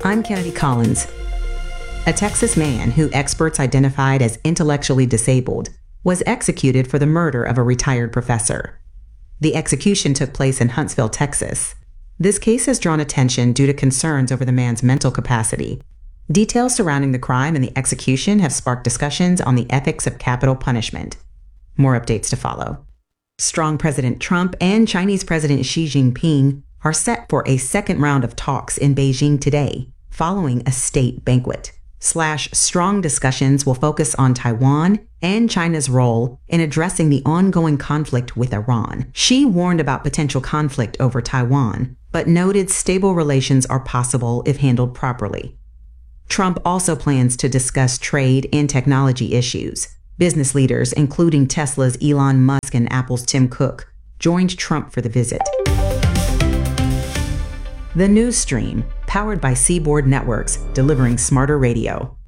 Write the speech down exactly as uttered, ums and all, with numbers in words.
I'm Kennedy Collins. A Texas man who experts identified as intellectually disabled was executed for the murder of a retired professor. The execution took place in Huntsville, Texas. This case has drawn attention due to concerns over the man's mental capacity. Details surrounding the crime and the execution have sparked discussions on the ethics of capital punishment. More updates to follow. Strong President Trump and Chinese President Xi Jinping are set for a second round of talks in Beijing today, following a state banquet. Slash strong discussions will focus on Taiwan and China's role in addressing the ongoing conflict with Iran. Xi warned about potential conflict over Taiwan, but noted stable relations are possible if handled properly. Trump also plans to discuss trade and technology issues. Business leaders, including Tesla's Elon Musk and Apple's Tim Cook, joined Trump for the visit. The News Stream, powered by Seaboard Networks, delivering smarter radio.